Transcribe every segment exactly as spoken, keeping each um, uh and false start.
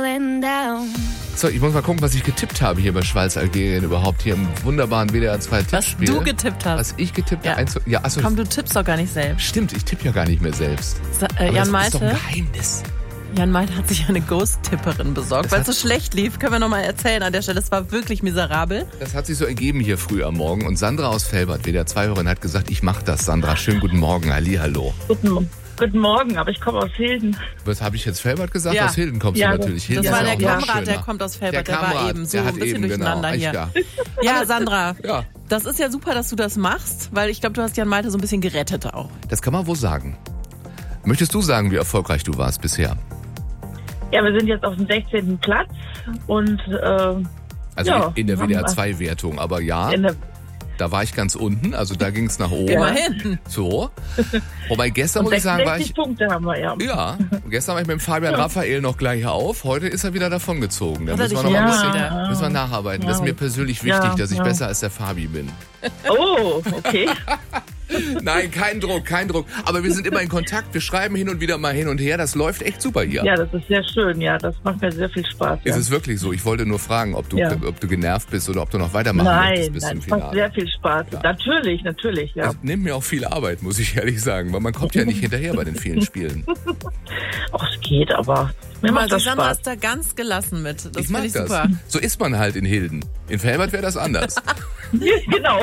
going down. So, ich muss mal gucken, was ich getippt habe hier bei Schweiz Algerien überhaupt hier im wunderbaren W D R zwei Tippspiel. Was du getippt hast. Was ich getippt Ja. habe. Eins- Ja, achso, Komm, du tippst doch gar nicht selbst. stimmt, ich tippe ja gar nicht mehr selbst. Sa- äh, Aber Jan das ist doch ein Malte, Geheimnis. Jan Malte hat sich eine Ghost-Tipperin besorgt, Das weil es hat- so schlecht lief. Können wir nochmal erzählen an der Stelle. Es war wirklich miserabel. Das hat sich so ergeben hier früh am Morgen. Und Sandra aus Velbert, W D R zwei-Hörerin, hat gesagt, ich mach das, Sandra. Schönen guten Morgen, hallihallo. Guten, guten Morgen, aber ich komme aus Hilden. Was habe ich jetzt Velbert gesagt? Ja. Aus Hilden kommst Ja, du natürlich. Hilden Das ist war ja der auch noch Kamerad, der schöner. kommt aus Der Velbert. Der, war Kamerad, eben so der ein hat bisschen eben, durcheinander genau, hier. echt, Ja, Sandra, Ja, das ist ja super, dass du das machst, weil ich glaube, du hast Jan Malte so ein bisschen gerettet auch. das kann man wohl sagen. Möchtest du sagen, wie erfolgreich du warst bisher? Ja, wir sind jetzt auf dem sechzehnten Platz und äh, Also Ja, in der W D R haben wir. zwei-Wertung. Aber ja, in der, da war ich ganz unten. Also da ging es nach oben. Ja. Immerhin. So. Wobei gestern, und muss ich sagen, war ich... sechsundsechzig Punkte haben wir, ja. Ja, gestern war ich mit dem Fabian Raphael noch gleich auf. Heute ist er wieder davongezogen. Da Hat er müssen wir dich noch mal ein wieder? bisschen Ja. müssen wir nacharbeiten. Das ist mir persönlich wichtig, Ja, dass ich ja. besser als der Fabi bin. Oh, okay. Nein, kein Druck, kein Druck. Aber wir sind immer in Kontakt. Wir schreiben hin und wieder mal hin und her. Das läuft echt super hier. Ja, das ist sehr schön, ja. Das macht mir sehr viel Spaß. Ja. Ist es wirklich so? Ich wollte nur fragen, ob du, Ja. ob du genervt bist oder ob du noch weitermachen Nein, möchtest bis nein, zum es macht Finale. sehr viel Spaß. Ja. Natürlich, natürlich, ja. Das nimmt mir auch viel Arbeit, muss ich ehrlich sagen, weil man kommt ja nicht hinterher bei den vielen Spielen. Ach, es geht, aber mir macht Die das Sandra Spaß. ist da ganz gelassen mit. Das ich mag finde ich das. super. So ist man halt in Hilden. In Velbert wäre das anders. Genau.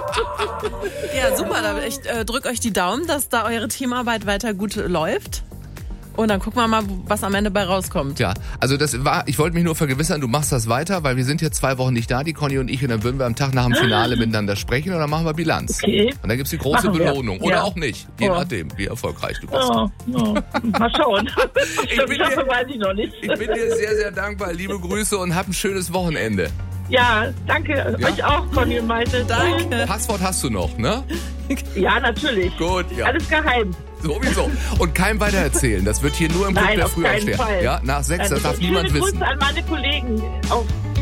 Ja, super. Da, ich äh, drück euch die Daumen, dass da eure Teamarbeit weiter gut läuft. Und dann gucken wir mal, was am Ende bei rauskommt. Tja, also das war, ich wollte mich nur vergewissern, du machst das weiter, weil wir sind jetzt zwei Wochen nicht da, die Conny und ich, und dann würden wir am Tag nach dem Finale miteinander sprechen und dann machen wir Bilanz. Okay. Und dann gibt's die große Machen wir. Belohnung. Oder Ja. auch nicht, je Oh. nachdem, wie erfolgreich du bist. Oh, oh. Mal schauen. Ich Ich bin hoffe, dir- weiß ich noch nicht. Ich bin dir sehr, sehr dankbar. Liebe Grüße und hab ein schönes Wochenende. Ja, danke. Ja. Euch auch, Conny und Malte. Danke. Passwort hast du noch, ne? Ja, natürlich. Gut, ja. Alles geheim. Sowieso. Und keinem weitererzählen. Das wird hier nur im Club Nein, der auf keinen Frühaufsteher. Fall. Ja, nach sechs, das Also, darf niemand schöne wissen. Grüße an meine Kollegen auf